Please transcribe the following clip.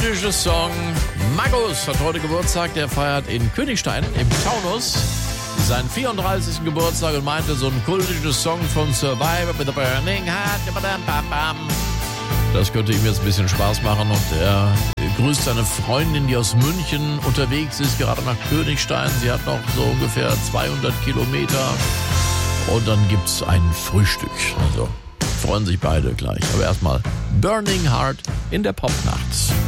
kultischer Song. Magus hat heute Geburtstag, der feiert in Königstein im Taunus seinen 34. Geburtstag und meinte, so ein kultischer Song von Survivor with a Burning Heart, das könnte ihm jetzt ein bisschen Spaß machen und er grüßt seine Freundin, die aus München unterwegs ist, gerade nach Königstein. Sie hat noch so ungefähr 200 Kilometer und dann gibt's ein Frühstück. Also freuen sich beide gleich. Aber erstmal Burning Heart in der Popnacht.